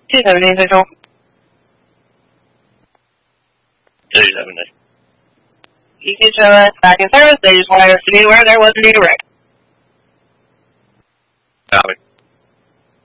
270 Central. 270. You can show us back in service. They just wanted us to be aware there was a redirect. Copy.